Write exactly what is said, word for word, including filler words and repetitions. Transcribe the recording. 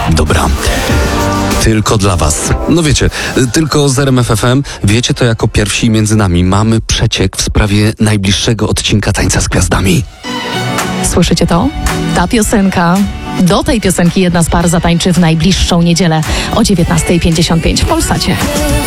Dobra. Tylko dla was. No wiecie, tylko z R M F F M, wiecie to jako pierwsi między nami. Mamy przeciek w sprawie najbliższego odcinka Tańca z Gwiazdami. Słyszycie to? Ta piosenka. Do tej piosenki jedna z par zatańczy w najbliższą niedzielę o dziewiętnasta pięćdziesiąt pięć w Polsacie.